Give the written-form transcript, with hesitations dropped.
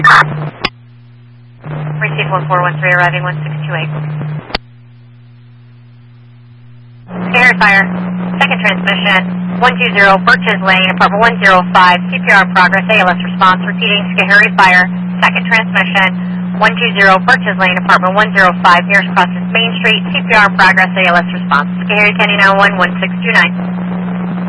Receive 1413, arriving 1628. Sky Fire, second transmission, 120, Birches Lane, apartment 105, CPR in progress, ALS response, repeating, Sky Fire, second transmission, 120, Birches Lane, apartment 105, nearest crosses Main Street, CPR in progress, ALS response, Sky County 911, 1629.